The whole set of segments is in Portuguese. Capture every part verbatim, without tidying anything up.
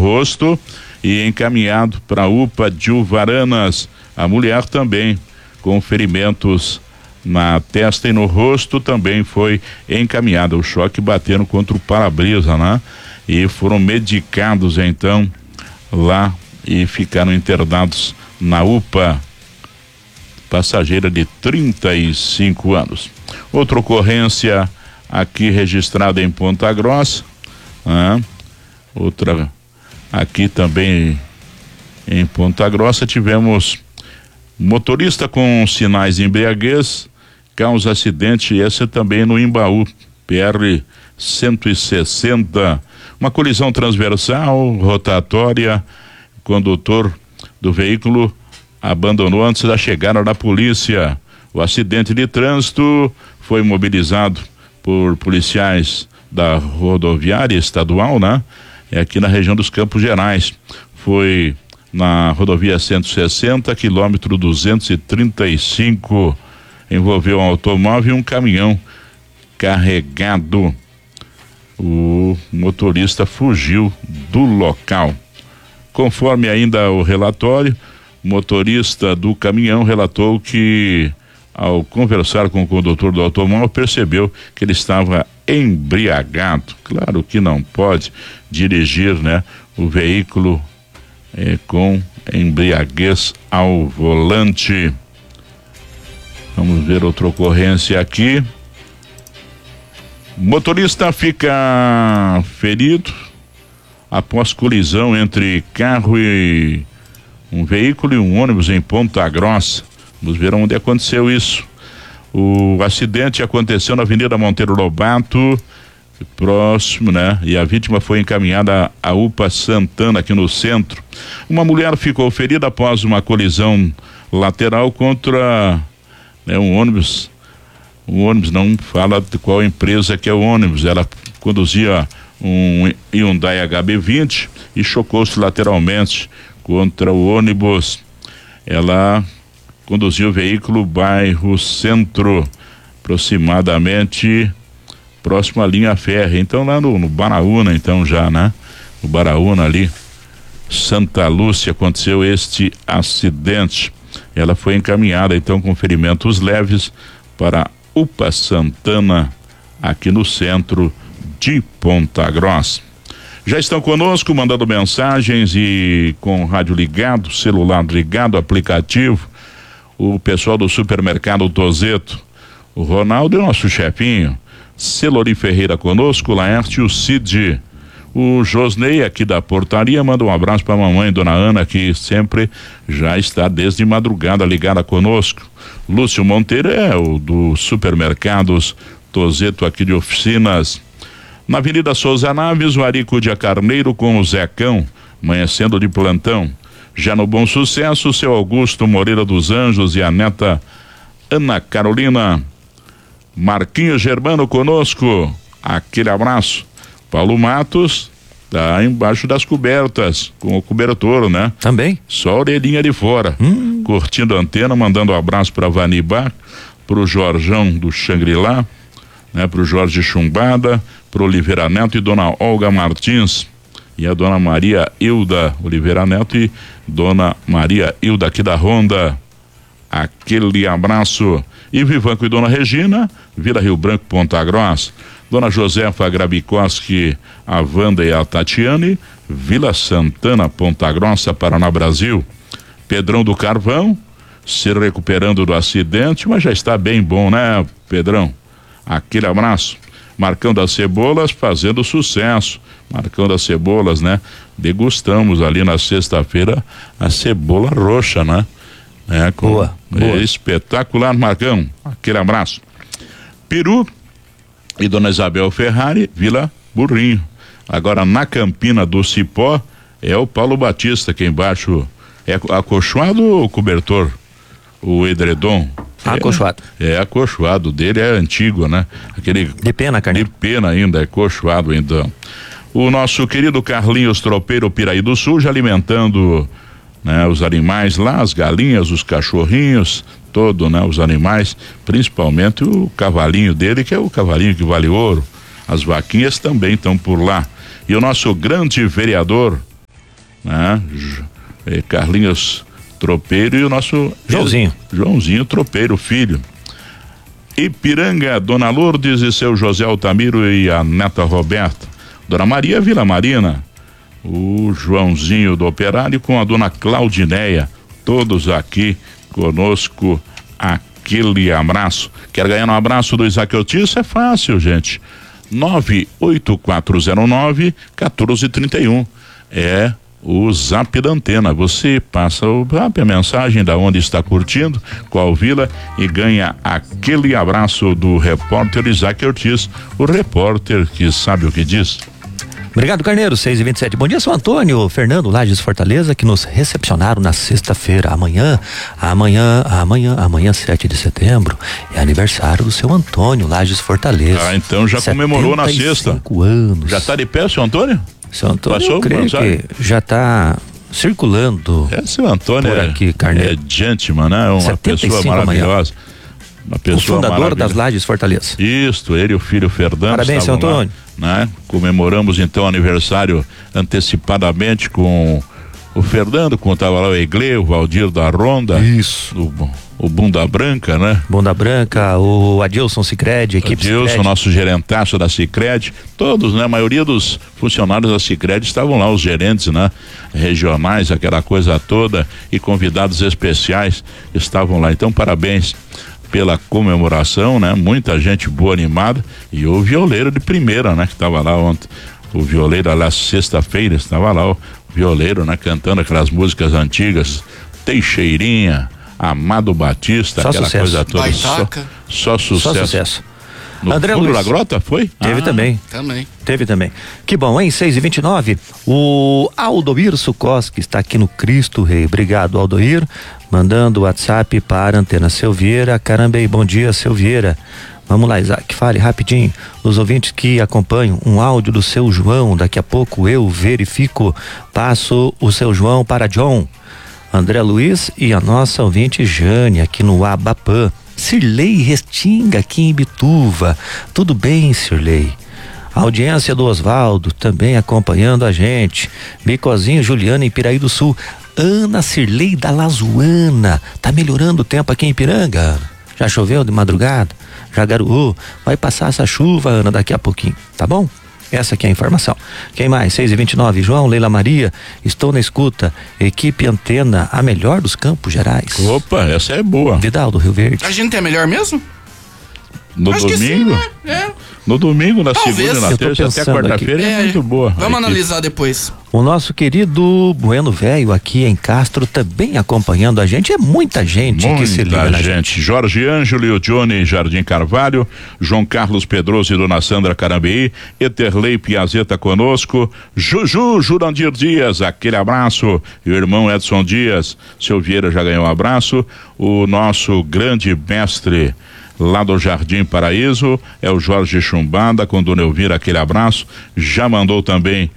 rosto e encaminhado para a U P A de Uvaranas. A mulher também com ferimentos na testa e no rosto também foi encaminhada. O choque bateram contra o para-brisa, né? E foram medicados então lá e ficaram internados na U P A. Passageira de trinta e cinco anos. Outra ocorrência aqui registrada em Ponta Grossa, né? Outra aqui também em Ponta Grossa, tivemos motorista com sinais de embriaguez causa acidente, esse também no Imbaú, P R cento e sessenta, uma colisão transversal, rotatória, o condutor do veículo abandonou antes da chegada da polícia. O acidente de trânsito foi mobilizado por policiais da rodoviária estadual, né? É aqui na região dos Campos Gerais. Foi na rodovia cento e sessenta, quilômetro duzentos e trinta e cinco. Envolveu um automóvel e um caminhão carregado. O motorista fugiu do local. Conforme ainda o relatório, o motorista do caminhão relatou que, ao conversar com o condutor do automóvel, percebeu que ele estava embriagado. Claro que não pode dirigir, né, o veículo eh, com embriaguez ao volante. Vamos ver outra ocorrência aqui. Motorista fica ferido após colisão entre carro e um veículo e um ônibus em Ponta Grossa. Vamos ver onde aconteceu isso. O acidente aconteceu na Avenida Monteiro Lobato, próximo, né? E a vítima foi encaminhada à U P A Santana, aqui no centro. Uma mulher ficou ferida após uma colisão lateral contra, né, um ônibus. O ônibus não fala de qual empresa que é o ônibus. Ela conduzia um Hyundai H B vinte e chocou-se lateralmente contra o ônibus. Ela conduziu o veículo bairro Centro, aproximadamente próximo à linha férrea. Então lá no, no Baraúna, então já, né? No Baraúna ali, Santa Lúcia, aconteceu este acidente. Ela foi encaminhada então com ferimentos leves para U P A Santana, aqui no centro de Ponta Grossa. Já estão conosco, mandando mensagens e com rádio ligado, celular ligado, aplicativo, o pessoal do supermercado Tozeto, o Ronaldo e o nosso chefinho, Celori Ferreira conosco, Laerte e o Cid. O Josnei aqui da portaria manda um abraço para a mamãe, dona Ana, que sempre já está desde madrugada ligada conosco. Lúcio Monteiro é o do supermercados Tozeto aqui de Oficinas. Na Avenida Souza Naves, o Arico de Carneiro com o Zecão, amanhecendo de plantão. Já no Bom Sucesso, o seu Augusto Moreira dos Anjos e a neta Ana Carolina. Marquinhos Germano conosco, aquele abraço. Paulo Matos tá embaixo das cobertas, com o cobertor, né? Também. Só a orelhinha de fora. Hum. Curtindo a antena, mandando um abraço para Vanibá, pro Jorjão do Xangri-Lá, né? Pro Jorge Chumbada, pro Oliveira Neto e dona Olga Martins. E a dona Maria Hilda Oliveira Neto e dona Maria Hilda aqui da Ronda. Aquele abraço. E Vivanco e dona Regina, Vila Rio Branco, Ponta Grossa. Dona Josefa Grabikoski, a Wanda e a Tatiane, Vila Santana, Ponta Grossa, Paraná, Brasil. Pedrão do Carvão, se recuperando do acidente, mas já está bem bom, né, Pedrão? Aquele abraço. Marcão das Cebolas fazendo sucesso. Marcão das Cebolas, né? Degustamos ali na sexta-feira a cebola roxa, né? É, com, boa, boa. É espetacular, Marcão. Aquele abraço. Peru e dona Isabel Ferrari, Vila Burrinho. Agora na Campina do Cipó é o Paulo Batista, que embaixo é acolchoado ou cobertor? O edredom. Acolchoado. É, é acolchoado, dele é antigo, né? Aquele de pena, Carneiro. De pena ainda, é acolchoado então. O nosso querido Carlinhos Tropeiro Piraí do Sul, já alimentando, né, os animais lá, as galinhas, os cachorrinhos, todo, né, os animais, principalmente o cavalinho dele, que é o cavalinho que vale ouro. As vaquinhas também estão por lá. E o nosso grande vereador né? É, Carlinhos Tropeiro e o nosso Joãozinho. Joãozinho Tropeiro, filho. Ipiranga, Dona Lourdes e seu José Altamiro e a neta Roberta. Dona Maria Vila Marina, o Joãozinho do Operário com a Dona Claudineia, todos aqui conosco, aquele abraço. Quer ganhar um abraço do Isaac Ortiz? É fácil, gente. nove oito quatro zero nove um quatro três um é o zap da antena. Você passa o zap, a mensagem da onde está curtindo, qual vila, e ganha aquele abraço do repórter Isaac Ortiz, o repórter que sabe o que diz. Obrigado, Carneiro, seis e vinte e sete. Bom dia, São Antônio, Fernando, Lages, Fortaleza, que nos recepcionaram na sexta-feira. Amanhã, amanhã, amanhã, amanhã, sete de setembro, é aniversário do seu Antônio, Lages, Fortaleza. Ah, então já comemorou na sexta. anos. Já está de pé, seu Antônio? Seu Antônio, Passou, eu creio que já está circulando. É, seu Antônio por aqui, é, Carneiro. é gentleman, né? Uma pessoa maravilhosa. Uma pessoa o fundador das Lages Fortaleza. Isso, ele e o filho Fernando. Parabéns, seu Antônio. Lá, né? Comemoramos então o aniversário antecipadamente com o Fernando, como estava lá o Egle, o Valdir da Ronda. Isso. O, o Bunda Branca, né? Bunda Branca, o Adilson Sicredi, equipe Adilson, Sicredi. nosso gerentaço da Sicredi, todos, né? A maioria dos funcionários da Sicredi estavam lá, os gerentes, né? Regionais, aquela coisa toda, e convidados especiais estavam lá. Então, parabéns pela comemoração, né? Muita gente boa, animada, e o violeiro de primeira, né? Que estava lá ontem, o violeiro, aliás, sexta-feira estava lá o violeiro, né? Cantando aquelas músicas antigas, Teixeirinha, Amado Batista, só aquela sucesso. coisa toda, só, só sucesso. Só sucesso. No André fundo Luiz. da grota, foi? Teve ah, também. Também. Teve também. Que bom, hein? seis e vinte e nove. O Aldoir Sukoski está aqui no Cristo Rei. Obrigado, Aldoir. Mandando o WhatsApp para a Antena Silveira. Carambei, bom dia, Silveira. Vamos lá, Isaac, fale rapidinho. Os ouvintes que acompanham um áudio do seu João, daqui a pouco eu verifico. Passo o seu João para John, André Luiz e a nossa ouvinte Jane, aqui no Abapã. Sirlei Restinga, aqui em Bituva. Tudo bem, Sirlei? A audiência do Osvaldo também acompanhando a gente. Bicozinho, Juliana, em Piraí do Sul. Ana Sirlei da Lazuana. Tá melhorando o tempo aqui em Ipiranga? Já choveu de madrugada? Já garoou? Vai passar essa chuva, Ana, daqui a pouquinho, tá bom? Essa aqui é a informação. Quem mais? seis e vinte e nove. João, Leila Maria, estou na escuta. Equipe Antena, a melhor dos Campos Gerais. Opa, essa é boa. Vidal do Rio Verde. A gente é melhor mesmo? No Acho domingo? que sim, né? É. No domingo, na Talvez. segunda e na Eu tô terça, até pensando quarta-feira é, É, muito boa. Vamos Aqui. analisar depois. O nosso querido Bueno Velho aqui em Castro também acompanhando a gente. É muita gente Muita que se liga na gente. gente. Jorge Ângelo e o Johnny Jardim Carvalho, João Carlos Pedroso e Dona Sandra Carambeí, Eterlei Piazeta conosco, Juju Jurandir Dias, aquele abraço, e o irmão Edson Dias, seu Vieira já ganhou um abraço, o nosso grande mestre lá do Jardim Paraíso é o Jorge Chumbada, com Dona Elvira, aquele abraço. Já mandou também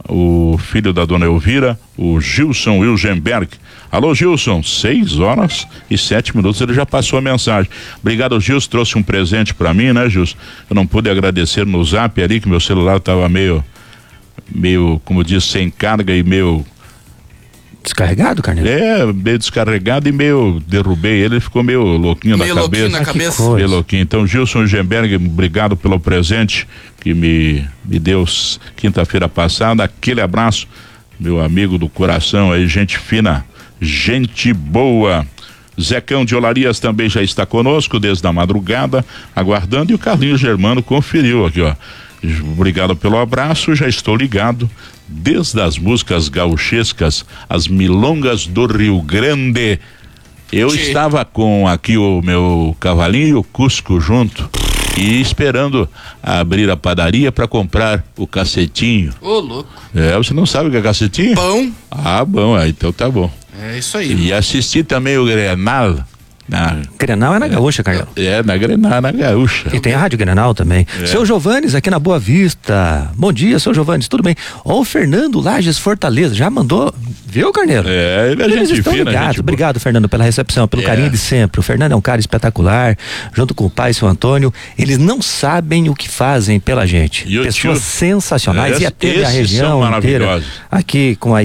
o filho da Dona Elvira, o Gilson Wilgenberg. Alô, Gilson, seis horas e sete minutos, ele já passou a mensagem. Obrigado, Gilson, trouxe um presente pra mim, né, Gilson? Eu não pude agradecer no zap ali, que meu celular tava meio, meio, como diz, sem carga e meio... Descarregado, Carneiro? É, meio descarregado e meio derrubei ele, ele ficou meio louquinho Meio na louquinho cabeça. na cabeça. coisa. Meio louquinho. Então, Gilson Gemberg, obrigado pelo presente que me, me deu quinta-feira passada. Aquele abraço, meu amigo do coração aí, gente fina, gente boa. Zecão de Olarias também já está conosco desde a madrugada, aguardando, e o Carlinhos Germano conferiu aqui, ó. Obrigado pelo abraço, já estou ligado desde as músicas gauchescas, as milongas do Rio Grande. Eu Sim. estava com aqui o meu cavalinho e o Cusco junto e esperando abrir a padaria para comprar o cacetinho. Ô, louco. É, você não sabe o que é cacetinho? Pão. Ah, bom, aí, então tá bom. É isso aí. E assisti também o Grenal. Na, Grenal é na Gaúcha, Carneiro. é, na Grenal, na Gaúcha. E tem a Rádio Grenal também. É. Seu Giovannes, aqui na Boa Vista. Bom dia, seu Giovannes, tudo bem? Ó, o Fernando Lages Fortaleza, já mandou, viu, Carneiro? É, ele é Eles gente estão fina, ligados. gente boa. Obrigado, Fernando, pela recepção, pelo É. carinho de sempre. O Fernando é um cara espetacular, junto com o pai, seu Antônio. Eles não sabem o que fazem pela gente. E o Pessoas tio- sensacionais. Esse- e a teve a esses região são inteira maravilhosos. aqui com a